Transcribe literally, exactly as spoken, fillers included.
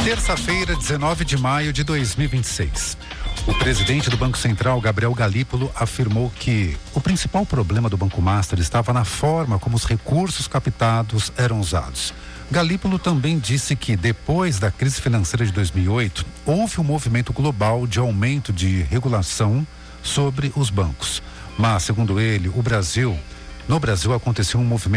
Terça-feira, dezenove de maio de dois mil e vinte e seis. O presidente do Banco Central, Gabriel Galípolo, afirmou que o principal problema do Banco Master estava na forma como os recursos captados eram usados. Galípolo também disse que depois da crise financeira de dois mil e oito, houve um movimento global de aumento de regulação sobre os bancos. Mas, segundo ele, o Brasil, no Brasil aconteceu um movimento